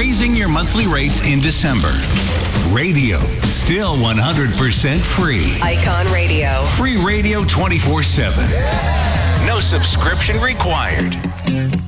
raising your monthly rates in December. Radio, still 100% free. Icon Radio. Free radio 24/7. No subscription required.